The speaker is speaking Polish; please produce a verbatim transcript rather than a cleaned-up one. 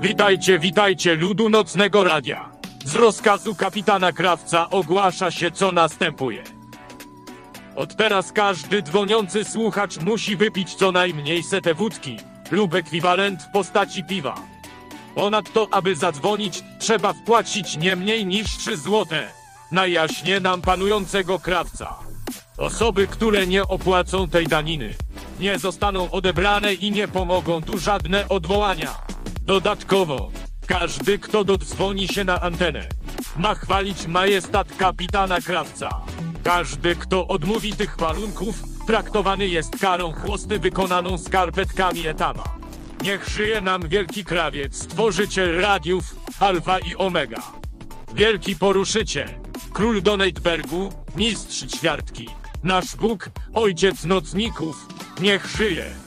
Witajcie, witajcie ludu Nocnego Radia. Z rozkazu kapitana Krawca ogłasza się, co następuje. Od teraz każdy dzwoniący słuchacz musi wypić co najmniej setę wódki lub ekwiwalent w postaci piwa. Ponadto, aby zadzwonić, trzeba wpłacić nie mniej niż trzy złote na jaśnie nam panującego Krawca. Osoby, które nie opłacą tej daniny, nie zostaną odebrane i nie pomogą tu żadne odwołania. Dodatkowo, każdy, kto dodzwoni się na antenę, ma chwalić majestat kapitana Krawca. Każdy, kto odmówi tych warunków, traktowany jest karą chłosty wykonaną skarpetkami etama. Niech żyje nam wielki krawiec, stworzyciel radiów Alfa i Omega. Wielki poruszyciel, król Donatbergu, mistrz ćwiartki, nasz Bóg, ojciec nocników, niech żyje.